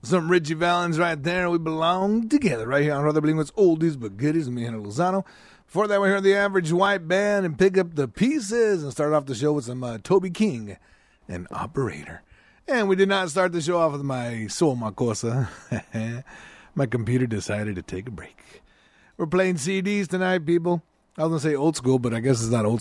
Some Richie Valens right there. We belong together right here on Brother Bilingüe's Oldies But Goodies with me, Henry Lozano. Before that, we heard the Average White Band and Pick Up the Pieces and start off the show with some Toby King and Operator. And we did not start the show off with my Soul Makosa. My computer decided to take a break. We're playing CDs tonight, people. I was going to say old school, but I guess it's not old